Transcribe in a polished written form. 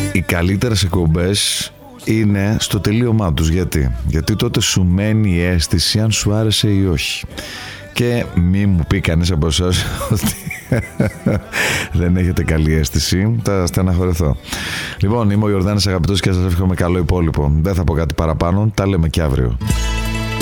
οι καλύτερες εκπομπές είναι στο τελείωμά τους. Γιατί τότε σου μένει η αίσθηση αν σου άρεσε ή όχι. Και μη μου πει κανείς από εσάς ότι δεν έχετε καλή αίσθηση, θα στεναχωρεθώ. Λοιπόν, είμαι ο Ιορδάνης Αγαπητός και σας εύχομαι καλό υπόλοιπο. Δεν θα πω κάτι παραπάνω, τα λέμε και αύριο.